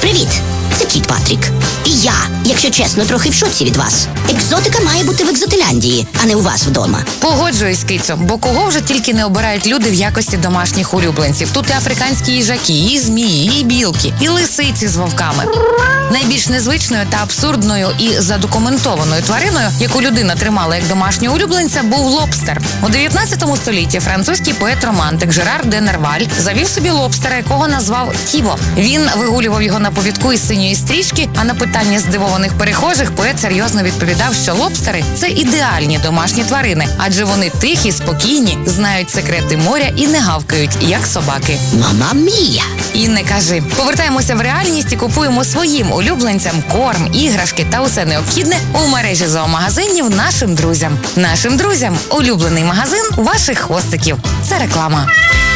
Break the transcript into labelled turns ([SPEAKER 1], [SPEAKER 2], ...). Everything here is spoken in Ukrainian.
[SPEAKER 1] Привіт, це кіт Патрік. І я, якщо чесно, трохи в шоці від вас. Екзотика має бути в Екзотиляндії, а не у вас вдома.
[SPEAKER 2] Погоджуюсь, кицю, бо кого вже тільки не обирають люди в якості домашніх улюбленців. Тут і африканські їжаки, і змії, і білки, і лисиці з вовками. Найбільш незвичною та абсурдною і задокументованою твариною, яку людина тримала як домашнього улюбленця, був лобстер. У 19 столітті французький поет-романтик Жерар де Нерваль завів собі лобстера, якого назвав Тіво. Він вигулював його на повідку із синьої стрічки, а на питання здивованих перехожих поет серйозно відповідав, що лобстери – це ідеальні домашні тварини, адже вони тихі, спокійні, знають секрети моря і не гавкають, як собаки.
[SPEAKER 1] Мама мія!
[SPEAKER 2] І не кажи. Повертаємося в реальність і купуємо своїм улюбленцям корм, іграшки та усе необхідне у мережі зоомагазинів нашим друзям. Нашим друзям – улюблений магазин ваших хвостиків. Це реклама.